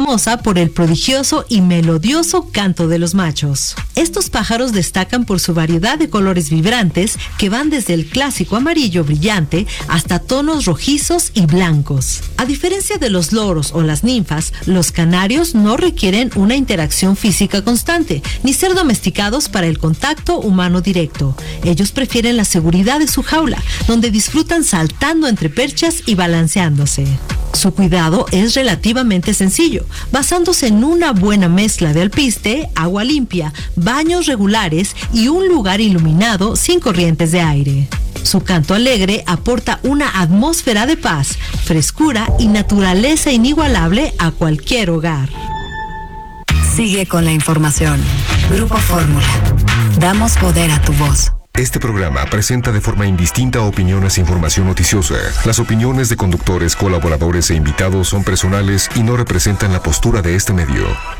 famosa por el prodigioso y melodioso canto de los machos. Estos pájaros destacan por su variedad de colores vibrantes que van desde el clásico amarillo brillante hasta tonos rojizos y blancos. A diferencia de los loros o las ninfas, los canarios no requieren una interacción física constante, ni ser domesticados para el contacto humano directo. Ellos prefieren la seguridad de su jaula, donde disfrutan saltando entre perchas y balanceándose. Su cuidado es relativamente sencillo, basándose en una buena mezcla de alpiste, agua limpia, baños regulares y un lugar iluminado sin corrientes de aire. Su canto alegre aporta una atmósfera de paz, frescura y naturaleza inigualable a cualquier hogar. Sigue con la información. Grupo Fórmula. Damos poder a tu voz. Este programa presenta de forma indistinta opiniones e información noticiosa. Las opiniones de conductores, colaboradores e invitados son personales y no representan la postura de este medio.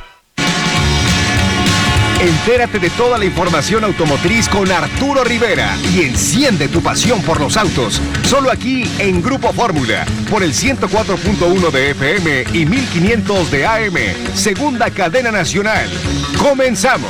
Entérate de toda la información automotriz con Arturo Rivera y enciende tu pasión por los autos. Solo aquí en Grupo Fórmula, por el 104.1 de FM y 1500 de AM, segunda cadena nacional. ¡Comenzamos!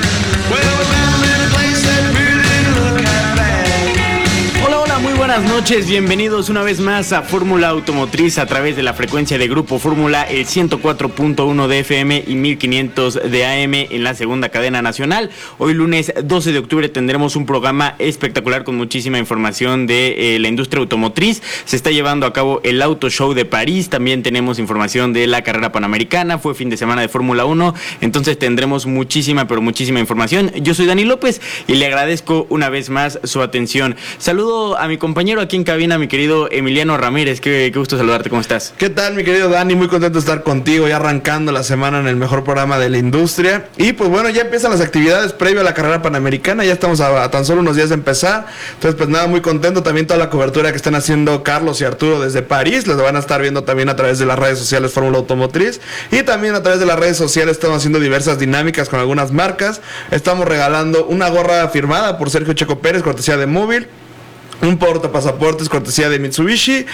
Hola, muy buenas noches, bienvenidos una vez más a Fórmula Automotriz a través de la frecuencia de Grupo Fórmula, el 104.1 de FM y 1500 de AM en la segunda cadena nacional. Hoy lunes 12 de octubre tendremos un programa espectacular con muchísima información de la industria automotriz. Se está llevando a cabo el Auto Show de París, también tenemos información de la carrera panamericana, fue fin de semana de Fórmula 1, entonces tendremos muchísima información. Yo soy Dani López y le agradezco una vez más su atención. Saludo a mi compañero aquí en cabina, mi querido Emiliano Ramírez. Qué gusto saludarte, ¿cómo estás? ¿Qué tal, mi querido Dani? Muy contento de estar contigo, ya arrancando la semana en el mejor programa de la industria. Y pues bueno, ya empiezan las actividades previo a la carrera panamericana, ya estamos a tan solo unos días de empezar. Entonces pues nada, muy contento también toda la cobertura que están haciendo Carlos y Arturo desde París. Los van a estar viendo también a través de las redes sociales Fórmula Automotriz. Y también a través de las redes sociales estamos haciendo diversas dinámicas con algunas marcas. Estamos regalando una gorra firmada por Sergio Checo Pérez, cortesía de Móvil. Un portapasaportes cortesía de Mitsubishi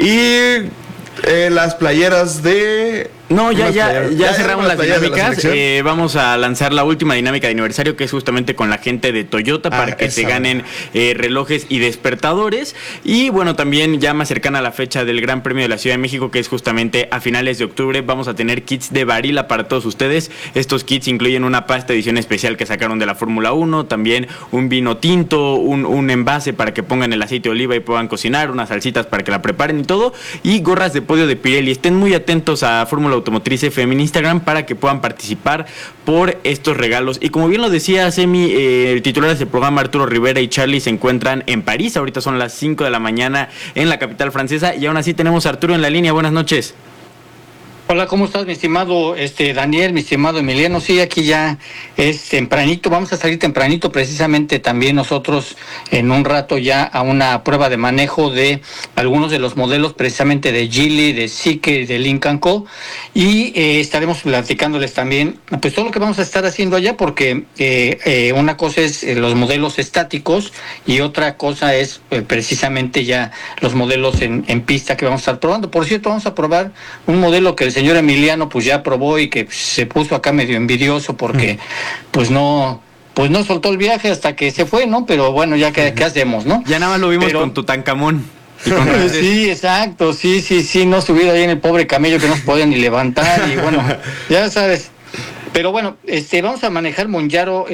y las playeras de... No, ya cerramos las dinámicas. Vamos a lanzar la última dinámica de aniversario, que es justamente con la gente de Toyota para que se ganen relojes y despertadores. Y bueno, también ya más cercana a la fecha del Gran Premio de la Ciudad de México, que es justamente a finales de octubre, vamos a tener kits de Barilla para todos ustedes. Estos kits incluyen una pasta edición especial que sacaron de la Fórmula 1, también un vino tinto, un envase para que pongan el aceite de oliva y puedan cocinar, unas salsitas para que la preparen y todo, y gorras de podio de Pirelli. Estén muy atentos a Fórmula Automotriz FM en Instagram para que puedan participar por estos regalos. Y como bien lo decía Semi, el titular de este programa, Arturo Rivera y Charlie, se encuentran en París. Ahorita son las 5 de la mañana en la capital francesa y aún así tenemos a Arturo en la línea. Buenas noches. Hola, ¿cómo estás, mi estimado Daniel, mi estimado Emiliano? Sí, aquí ya es tempranito, vamos a salir tempranito precisamente también nosotros en un rato ya a una prueba de manejo de algunos de los modelos precisamente de Geely, de Zeekr, de Lynk & Co. Y estaremos platicándoles también pues todo lo que vamos a estar haciendo allá, porque una cosa es los modelos estáticos y otra cosa es precisamente ya los modelos en pista que vamos a estar probando. Por cierto, vamos a probar un modelo que el señor Emiliano pues ya probó y que se puso acá medio envidioso porque pues no soltó el viaje hasta que se fue, ¿no? Pero bueno, ya ¿qué hacemos, no? Ya nada más lo vimos con Tutankamón. Sí, exacto, sí, no subido ahí en el pobre camello que no se podía ni levantar y bueno, ya sabes. Pero bueno, vamos a manejar Monjaro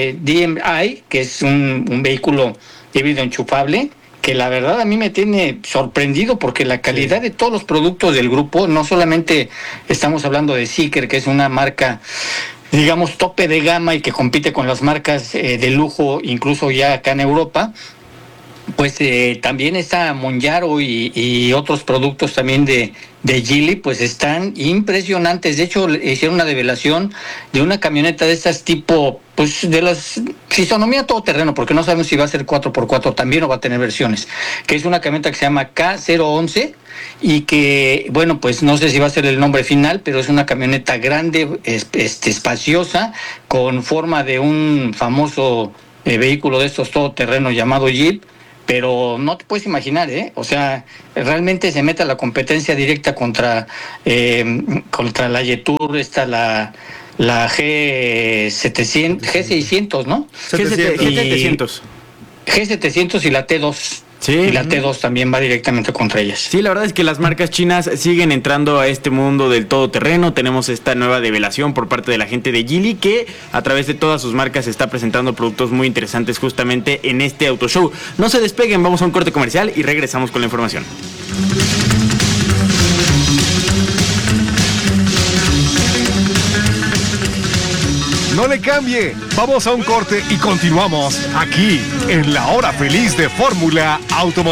DMI, que es un vehículo híbrido enchufable, que la verdad a mí me tiene sorprendido porque la calidad de todos los productos del grupo, no solamente estamos hablando de Zeekr, que es una marca, digamos, tope de gama y que compite con las marcas de lujo, incluso ya acá en Europa, pues también está Monjaro y otros productos también de Geely, pues están impresionantes. De hecho, hicieron una develación de una camioneta de estas tipo, pues de las fisonomía todoterreno, porque no sabemos si va a ser 4x4 también o va a tener versiones, que es una camioneta que se llama K011 y que, bueno, pues no sé si va a ser el nombre final, pero es una camioneta grande, espaciosa, con forma de un famoso vehículo de estos todoterreno llamado Jeep, pero no te puedes imaginar, o sea, realmente se mete a la competencia directa contra la Yetur, la G600, ¿no? G700. G700 y la T2. Sí. Y la T2 también va directamente contra ellas. Sí, la verdad es que las marcas chinas siguen entrando a este mundo del todoterreno. Tenemos esta nueva develación por parte de la gente de Geely, que a través de todas sus marcas está presentando productos muy interesantes justamente en este auto show. No se despeguen, vamos a un corte comercial y regresamos con la información. No le cambie, vamos a un corte y continuamos aquí en la hora feliz de Fórmula Automotriz.